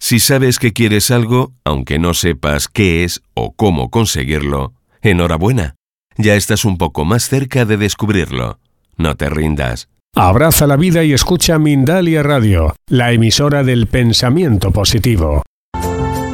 Si sabes que quieres algo, aunque no sepas qué es o cómo conseguirlo, enhorabuena. Ya estás un poco más cerca de descubrirlo. No te rindas. Abraza la vida y escucha Mindalia Radio, la emisora del pensamiento positivo.